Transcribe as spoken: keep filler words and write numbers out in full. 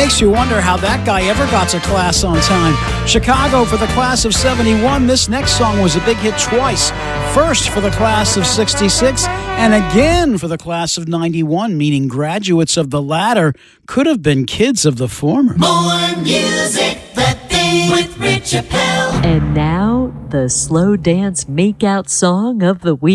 makes you wonder how that guy ever got to class on time. Chicago for the class of seventy-one. This next song was a big hit twice. First for the class of sixty-six, and again for the class of ninety-one, meaning graduates of the latter could have been kids of the former. More music, The Thing with Rich Appel. And now, the slow dance makeout song of the week.